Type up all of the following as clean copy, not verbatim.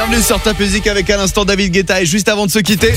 Bienvenue sur Top Music avec à l'instant David Guetta et juste avant de se quitter,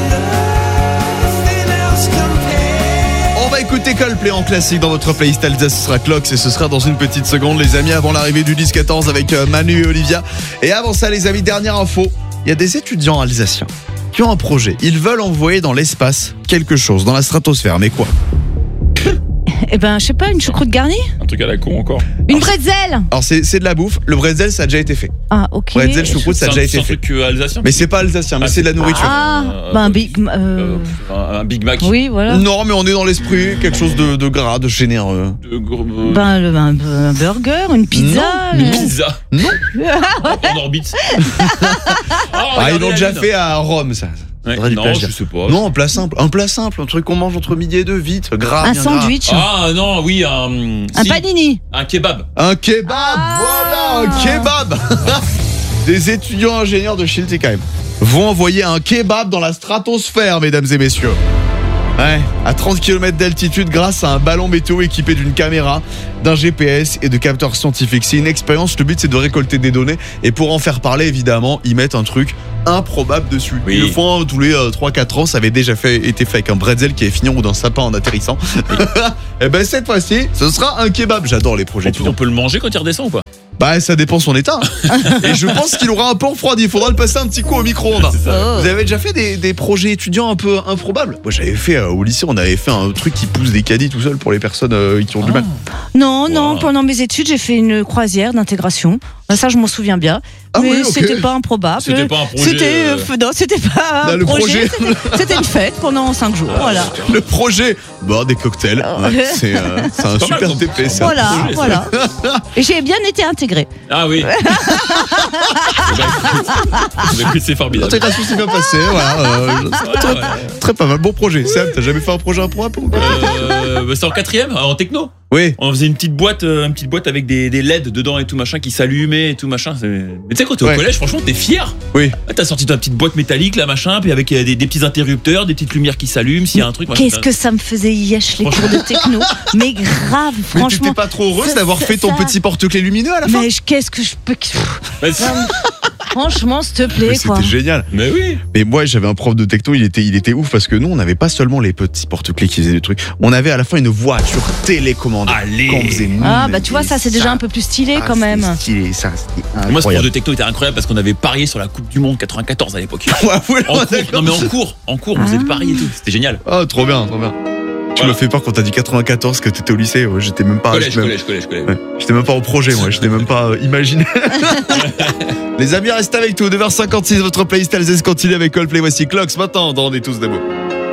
on va écouter Coldplay en classique dans votre playlist Alsace. Ce sera Clocks et ce sera dans une petite seconde les amis avant l'arrivée du 10-14 avec Manu et Olivia. Et avant ça les amis, dernière info, il y a des étudiants alsaciens qui ont un projet. Ils veulent envoyer dans l'espace quelque chose, dans la stratosphère, mais quoi ? Eh ben, je sais pas, une choucroute garnie ? Un truc à la con encore. Une bretzel ? Alors c'est de la bouffe, le bretzel ça a déjà été fait. Ah, ok. Bretzel, choucroute ça a déjà été C'est un fait. truc alsacien. Mais c'est pas alsacien, mais c'est de la nourriture. Ah, un Big... Un Big Mac. Oui, voilà. Non, mais on est dans l'esprit, quelque chose de gras, de généreux. Un burger, une pizza. Une pizza. Non. En orbite. Ils l'ont déjà fait à Rome, ça. Ouais, non, je sais pas. Non, un plat simple, un truc qu'on mange entre midi et deux, vite, gras. Un bien sandwich. Ah non, oui, Un panini. Un kebab. Un kebab, voilà, un kebab. Des étudiants ingénieurs de Schiltigheim vont envoyer un kebab dans la stratosphère, mesdames et messieurs. Ouais, à 30 km d'altitude grâce à un ballon météo équipé d'une caméra, d'un GPS et de capteurs scientifiques. C'est une expérience, le but c'est de récolter des données et pour en faire parler évidemment, ils mettent un truc improbable dessus. Oui. Ils le font tous les 3-4 ans, ça avait déjà été fait avec un bretzel qui est fini en haut d'un sapin en atterrissant. Et ben cette fois-ci, ce sera un kebab. J'adore les projets. On peut le manger quand il redescend ou pas? Bah ça dépend son état. Et je pense qu'il aura un peu refroidi. Il faudra le passer un petit coup au micro-ondes. Vous avez déjà fait des projets étudiants un peu improbables? Moi j'avais fait au lycée, on avait fait un truc qui pousse des caddies tout seul pour les personnes qui ont du mal. Non, pendant mes études, j'ai fait une croisière d'intégration. Ça, je m'en souviens bien. Ah mais oui, ok. c'était pas improbable. C'était pas un projet. Non, c'était pas un le projet. C'était une fête pendant 5 jours. Voilà. Le projet, des cocktails. Ouais, c'est un super mal, TP ça. Voilà. Et j'ai bien été intégrée. Ah oui. C'est formidable. L'intégration s'est bien passée, voilà. Très pas mal, bon projet. Sam, t'as jamais fait un projet improbable? C'est en 4ème, en techno. Oui. On faisait une petite boîte avec des LED dedans et tout machin qui s'allumait et tout machin. Mais tu sais quand t'es au collège, franchement t'es fier. Oui. T'as sorti ta petite boîte métallique là machin, puis avec des petits interrupteurs, des petites lumières qui s'allument s'il y a un truc. Qu'est-ce que ça me faisait yesh les cours de techno. Mais grave, Mais franchement. t'étais pas trop heureuse d'avoir fait ton petit porte-clés lumineux à la fin? Mais qu'est-ce que je peux. Franchement, s'il te plaît, Mais quoi. c'était génial. Mais oui. Mais moi j'avais un prof de techno, il était ouf parce que nous on n'avait pas seulement les petits porte-clés qui faisaient des trucs, on avait à la fin une voiture télécommandée. Allez. Qu'on faisait Tu vois, ça c'est déjà un peu plus stylé quand même. C'était stylé, ça c'était incroyable. Moi ce prof de techno était incroyable parce qu'on avait parié sur la Coupe du Monde 94 à l'époque. En cours, on faisait des paris et tout, c'était génial. Oh trop bien. Tu me fais peur quand t'as dit 94 que t'étais au lycée. Ouais, j'étais même pas. Collège. Ouais, j'étais même pas au projet, moi. J'étais même pas imaginé. Les amis, restez avec nous. 9h56, votre playlist Alsace continue avec Coldplay. Voici Clocks maintenant dans On est tous debout.